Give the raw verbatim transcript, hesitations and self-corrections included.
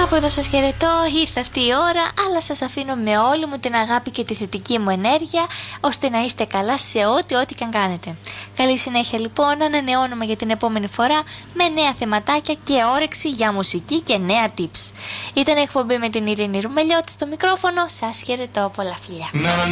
Κάπου εδώ σας χαιρετώ, ήρθε αυτή η ώρα, αλλά σας αφήνω με όλη μου την αγάπη και τη θετική μου ενέργεια, ώστε να είστε καλά σε ό,τι ό,τι και αν κάνετε. Καλή συνέχεια λοιπόν, ανανεώνουμε για την επόμενη φορά με νέα θεματάκια και όρεξη για μουσική και νέα tips. Ήταν εκπομπή με την Ειρήνη Ρουμελιώτη στο μικρόφωνο, σας χαιρετώ, πολλά φιλιά.